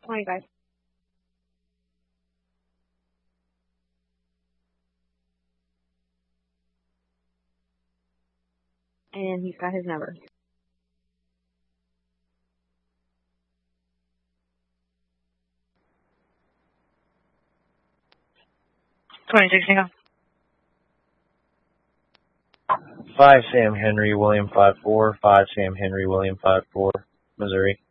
25. And he's got his number. $26. 5 Sam Henry, William 54, 5 Sam Henry, William 54, Missouri.